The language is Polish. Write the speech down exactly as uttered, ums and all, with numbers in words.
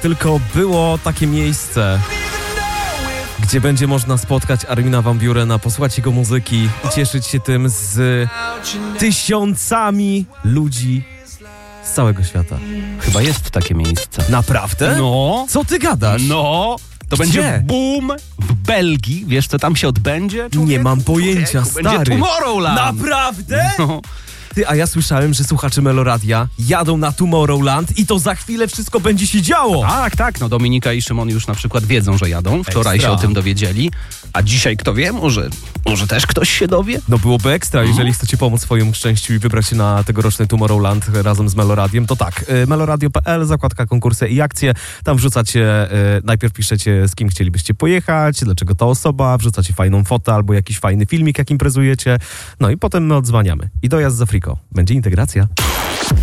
tylko było takie miejsce, gdzie będzie można spotkać Armina van Burena, posłuchać jego muzyki i cieszyć się tym z tysiącami ludzi z całego świata. Chyba jest takie miejsce. Naprawdę? No. Co ty gadasz? No. To Gdzie? będzie boom w Belgii. Wiesz, co tam się odbędzie? Człowieku? Nie mam pojęcia, Człowieku, stary. Będzie Tomorrowland. Naprawdę? No. Ty, a ja słyszałem, że słuchacze Meloradia jadą na Tomorrowland i to za chwilę wszystko będzie się działo. Tak, tak. No Dominika i Szymon już na przykład wiedzą, że jadą. Wczoraj Ekstra. się o tym dowiedzieli. A dzisiaj kto wie? Może, może też ktoś się dowie? No byłoby ekstra, jeżeli chcecie pomóc swojemu szczęściu i wybrać się na tegoroczny Tomorrowland razem z Meloradiem, to tak, y, meloradio kropka p l, zakładka konkursy i akcje, tam wrzucacie, y, najpierw piszecie, z kim chcielibyście pojechać, dlaczego ta osoba, wrzucacie fajną fotę albo jakiś fajny filmik, jak imprezujecie, no i potem my odzwaniamy. I dojazd za friko. Będzie integracja.